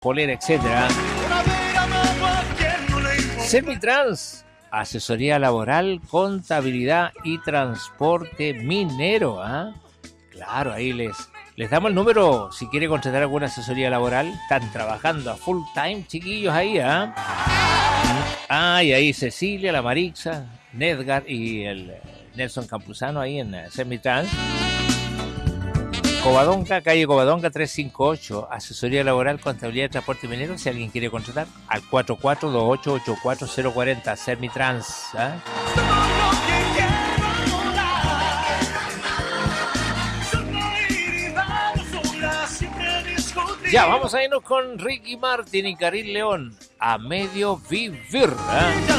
polera, etcétera. Servitrans, asesoría laboral, contabilidad y transporte minero. Claro, ahí les damos el número si quiere contratar alguna asesoría laboral. Están trabajando a full time, chiquillos, ahí. Y ahí Cecilia, la Marixa, Nedgar y el Nelson Campuzano ahí en Servitrans. Covadonga, calle Covadonga 358, asesoría laboral, contabilidad y transporte minero. Si alguien quiere contratar, al 4428-84040, Servitrans. Ya, vamos a irnos con Ricky Martin y Karim León, A Medio Vivir.